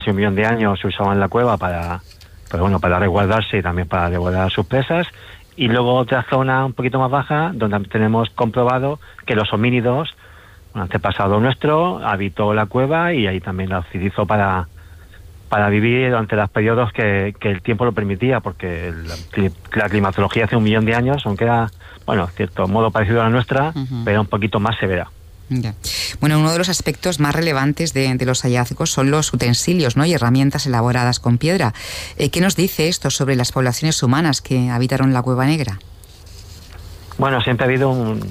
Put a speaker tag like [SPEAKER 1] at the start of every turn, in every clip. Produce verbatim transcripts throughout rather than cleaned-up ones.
[SPEAKER 1] un millón de años se usaban en la cueva para, pues bueno, para resguardarse y también para resguardar sus presas. Y luego otra zona un poquito más baja, donde tenemos comprobado que los homínidos, un antepasado nuestro, habitó la cueva y ahí también la utilizó para, para vivir durante los periodos que, que el tiempo lo permitía, porque el, la climatología hace un millón de años, aunque era, bueno, cierto modo parecido a la nuestra, uh-huh. pero un poquito más severa.
[SPEAKER 2] Ya. Bueno, uno de los aspectos más relevantes de, de los hallazgos son los utensilios, ¿no?, y herramientas elaboradas con piedra. Eh, ¿Qué nos dice esto sobre las poblaciones humanas que habitaron la Cueva Negra?
[SPEAKER 1] Bueno, siempre ha habido un,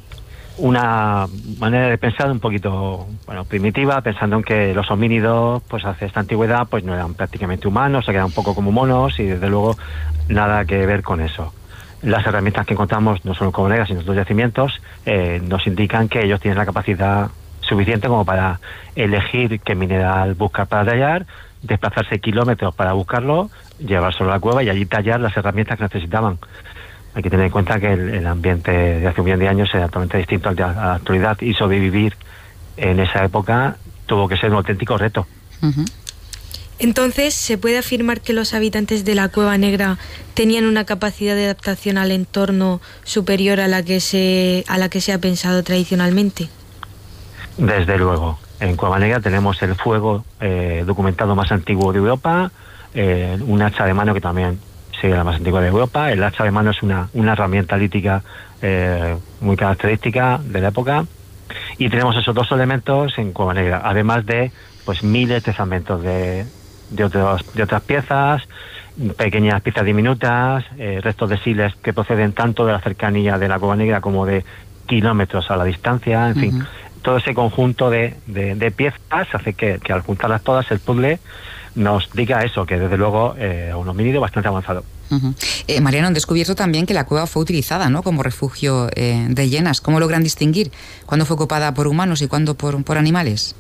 [SPEAKER 1] una manera de pensar un poquito, bueno, primitiva, pensando en que los homínidos, pues hace esta antigüedad, pues no eran prácticamente humanos, se quedaban un poco como monos y desde luego nada que ver con eso. Las herramientas que encontramos, no solo en Cueva Negra, sino en otros yacimientos, eh, nos indican que ellos tienen la capacidad suficiente como para elegir qué mineral buscar para tallar, desplazarse kilómetros para buscarlo, llevárselo a la cueva y allí tallar las herramientas que necesitaban. Hay que tener en cuenta que el, el ambiente de hace un millón de años era totalmente distinto al de la actualidad y sobrevivir en esa época tuvo que ser un auténtico reto.
[SPEAKER 3] Uh-huh. Entonces, ¿se puede afirmar que los habitantes de la Cueva Negra tenían una capacidad de adaptación al entorno superior a la que se, a la que se ha pensado tradicionalmente?
[SPEAKER 1] Desde luego. En Cueva Negra tenemos el fuego eh, documentado más antiguo de Europa, eh, un hacha de mano que también sigue la más antigua de Europa. El hacha de mano es una, una herramienta lítica eh, muy característica de la época. Y tenemos esos dos elementos en Cueva Negra, además de pues miles de fragmentos de... De, otros, de otras piezas, pequeñas piezas diminutas, eh, restos de siles que proceden tanto de la cercanía de la Cueva Negra como de kilómetros a la distancia, en uh-huh. fin, todo ese conjunto de, de, de piezas hace que, que al juntarlas todas el puzzle nos diga eso, que desde luego eh, un homínido bastante avanzado.
[SPEAKER 2] Uh-huh. Eh, Mariano, han descubierto también que la cueva fue utilizada, ¿no?, como refugio eh, de hienas. ¿Cómo logran distinguir cuándo fue ocupada por humanos y cuándo por, por animales?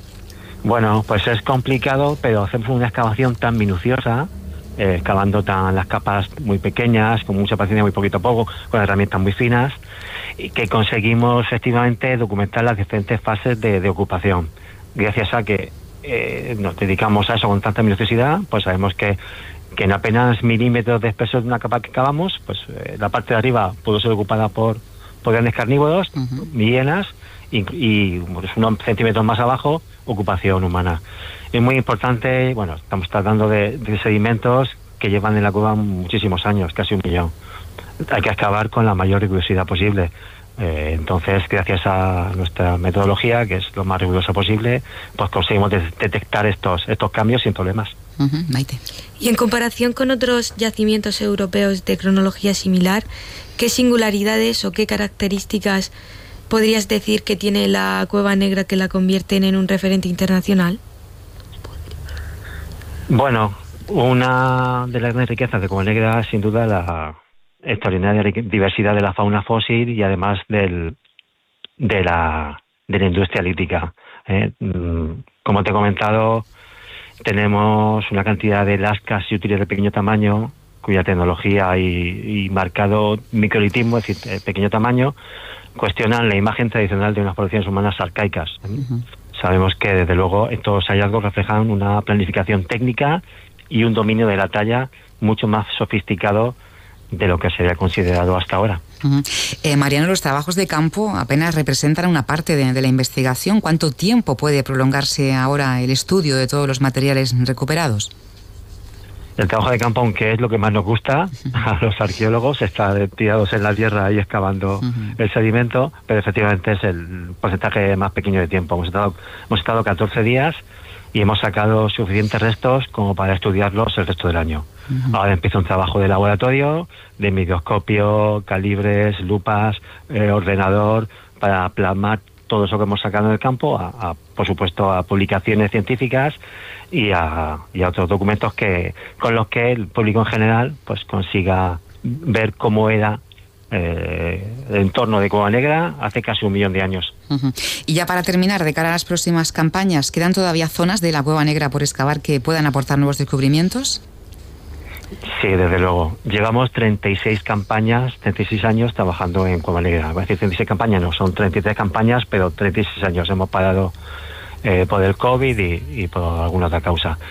[SPEAKER 1] Bueno, pues es complicado, pero hacemos una excavación tan minuciosa, eh, excavando tan las capas muy pequeñas, con mucha paciencia, muy poquito a poco, con herramientas muy finas, y que conseguimos efectivamente documentar las diferentes fases de, de ocupación. Gracias a que eh, nos dedicamos a eso con tanta minuciosidad, pues sabemos que, que en apenas milímetros de espesor de una capa que excavamos, pues eh, la parte de arriba pudo ser ocupada por, por grandes carnívoros, uh-huh. hienas, y, y pues, unos centímetros más abajo, ocupación humana. Es muy importante, bueno, estamos tratando de, de sedimentos que llevan en la cueva muchísimos años, casi un millón. Hay que excavar con la mayor rigurosidad posible. Eh, entonces, gracias a nuestra metodología, que es lo más rigurosa posible, pues conseguimos de- detectar estos, estos cambios sin problemas.
[SPEAKER 2] Uh-huh, Maite.
[SPEAKER 3] Y en comparación con otros yacimientos europeos de cronología similar, ¿qué singularidades o qué características podrías decir que tiene la Cueva Negra que la convierten en un referente internacional?
[SPEAKER 1] Bueno, una de las grandes riquezas de Cueva Negra es sin duda la extraordinaria diversidad de la fauna fósil y además del, de, la, de la industria lítica. ¿eh? Como te he comentado, tenemos una cantidad de lascas y útiles de pequeño tamaño, cuya tecnología y, y marcado microlitismo, es decir, pequeño tamaño, cuestionan la imagen tradicional de unas poblaciones humanas arcaicas. ¿eh? Uh-huh. Sabemos que, desde luego, estos hallazgos reflejan una planificación técnica y un dominio de la talla mucho más sofisticado de lo que se había considerado hasta ahora.
[SPEAKER 2] Uh-huh. Eh, Mariano, los trabajos de campo apenas representan una parte de, de la investigación. ¿Cuánto tiempo puede prolongarse ahora el estudio de todos los materiales recuperados?
[SPEAKER 1] El trabajo de campo, aunque es lo que más nos gusta a los arqueólogos, está tirados en la tierra y excavando uh-huh. el sedimento, pero efectivamente es el porcentaje más pequeño de tiempo. Hemos estado, hemos estado catorce días y hemos sacado suficientes restos como para estudiarlos el resto del año. Uh-huh. Ahora empieza un trabajo de laboratorio, de microscopio, calibres, lupas, eh, ordenador, para plasmar todo eso que hemos sacado en el campo, a, a, por supuesto, a publicaciones científicas y a, y a otros documentos que con los que el público en general pues consiga ver cómo era eh, el entorno de Cueva Negra hace casi un millón de años.
[SPEAKER 2] Uh-huh. Y ya para terminar, de cara a las próximas campañas, ¿quedan todavía zonas de la Cueva Negra por excavar que puedan aportar nuevos descubrimientos?
[SPEAKER 1] Sí, desde luego. Llevamos treinta y seis campañas, treinta y seis años trabajando en Cueva Negra. Voy a decir treinta y seis campañas, no, son treinta y tres campañas, pero treinta y seis años. Hemos parado eh, por el COVID y, y por alguna otra causa.